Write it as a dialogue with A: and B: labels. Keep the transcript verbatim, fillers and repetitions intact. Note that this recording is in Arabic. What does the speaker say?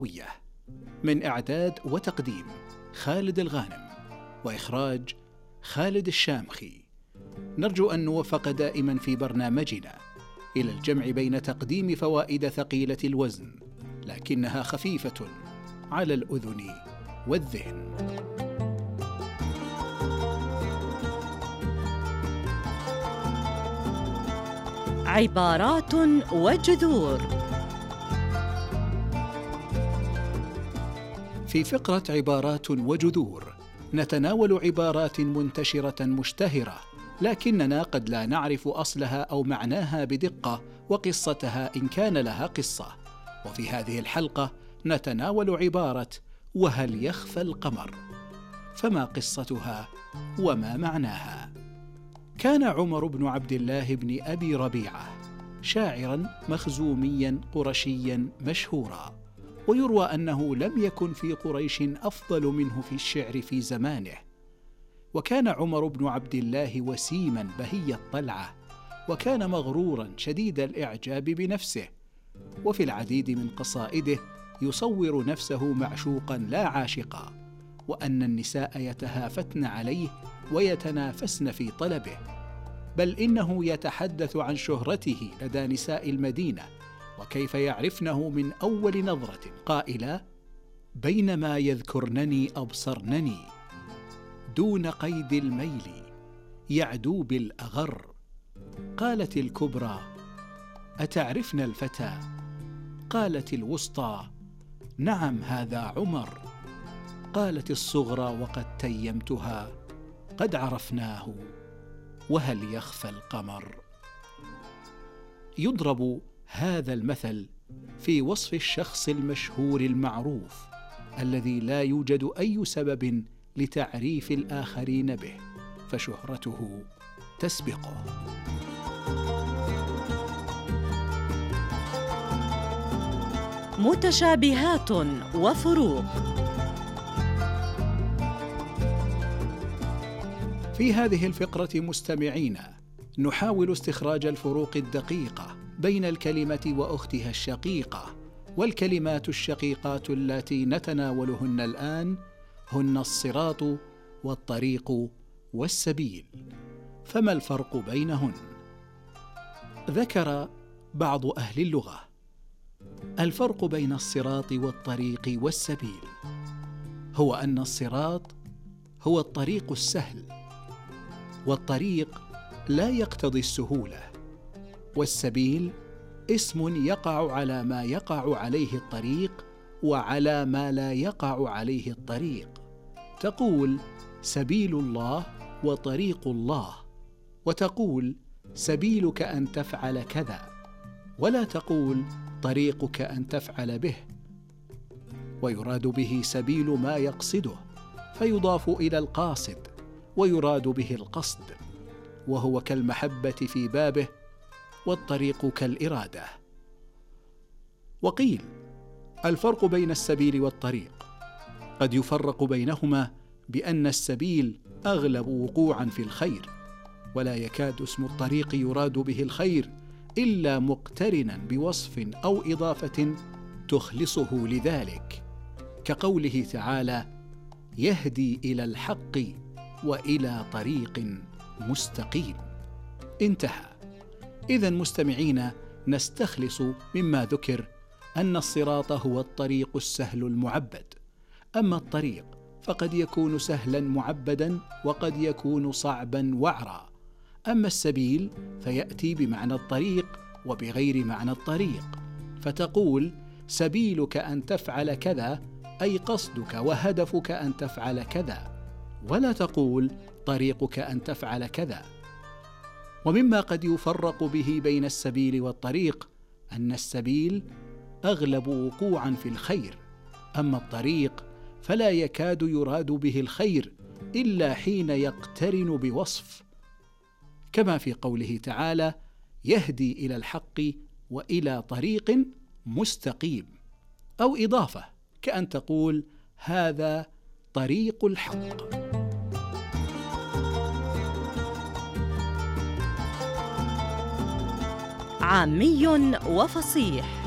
A: من إعداد وتقديم خالد الغانم، وإخراج خالد الشامخي. نرجو أن نوفق دائما في برنامجنا إلى الجمع بين تقديم فوائد ثقيلة الوزن لكنها خفيفة على الأذن والذهن.
B: عبارات وجذور.
A: في فقرة عبارات وجذور نتناول عبارات منتشرة مشتهرة، لكننا قد لا نعرف أصلها أو معناها بدقة وقصتها إن كان لها قصة. وفي هذه الحلقة نتناول عبارة وهل يخفى القمر، فما قصتها وما معناها؟ كان عمر بن عبد الله بن أبي ربيعة شاعراً مخزومياً قرشياً مشهوراً، ويروى أنه لم يكن في قريش أفضل منه في الشعر في زمانه. وكان عمر بن عبد الله وسيماً بهي الطلعة، وكان مغروراً شديد الإعجاب بنفسه، وفي العديد من قصائده يصور نفسه معشوقاً لا عاشقاً، وأن النساء يتهافتن عليه ويتنافسن في طلبه، بل إنه يتحدث عن شهرته لدى نساء المدينة وكيف يعرفنه من أول نظرة، قائلا: بينما يذكرنني أبصرنني دون قيد الميل يعدو بالأغر. قالت الكبرى: أتعرفن الفتى؟ قالت الوسطى: نعم هذا عمر. قالت الصغرى وقد تيمتها: قد عرفناه وهل يخفى القمر. يضرب هذا المثل في وصف الشخص المشهور المعروف الذي لا يوجد أي سبب لتعريف الآخرين به، فشهرته تسبقه.
B: متشابهات وفروق.
A: في هذه الفقرة مستمعينا نحاول استخراج الفروق الدقيقة بين الكلمة وأختها الشقيقة، والكلمات الشقيقات التي نتناولهن الآن هن الصراط والطريق والسبيل. فما الفرق بينهن؟ ذكر بعض أهل اللغة الفرق بين الصراط والطريق والسبيل هو أن الصراط هو الطريق السهل، والطريق لا يقتضي السهولة، والسبيل اسم يقع على ما يقع عليه الطريق وعلى ما لا يقع عليه الطريق. تقول سبيل الله وطريق الله، وتقول سبيلك أن تفعل كذا، ولا تقول طريقك أن تفعل به. ويراد به سبيل ما يقصده، فيضاف إلى القاصد ويراد به القصد، وهو كالمحبة في بابه، والطريق كالإرادة. وقيل الفرق بين السبيل والطريق قد يفرق بينهما بأن السبيل أغلب وقوعا في الخير، ولا يكاد اسم الطريق يراد به الخير إلا مقترنا بوصف أو إضافة تخلصه لذلك، كقوله تعالى: يهدي إلى الحق وإلى طريق مستقيم. انتهى. إذن مستمعين نستخلص مما ذكر أن الصراط هو الطريق السهل المعبد، أما الطريق فقد يكون سهلا معبدا وقد يكون صعبا وعرا، أما السبيل فيأتي بمعنى الطريق وبغير معنى الطريق، فتقول سبيلك أن تفعل كذا أي قصدك وهدفك أن تفعل كذا، ولا تقول طريقك أن تفعل كذا. ومما قد يفرق به بين السبيل والطريق أن السبيل أغلب وقوعا في الخير، أما الطريق فلا يكاد يراد به الخير إلا حين يقترن بوصف، كما في قوله تعالى: يهدي إلى الحق وإلى طريق مستقيم، أو إضافة كأن تقول هذا طريق الحق.
B: عامي وفصيح.